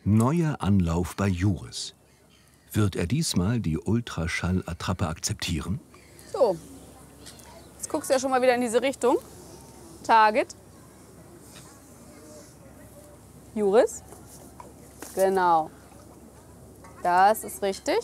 Neuer Anlauf bei Juris. Wird er diesmal die Ultraschall-Attrappe akzeptieren? So, jetzt guckst du ja schon mal wieder in diese Richtung. Target. Juris. Genau. Das ist richtig.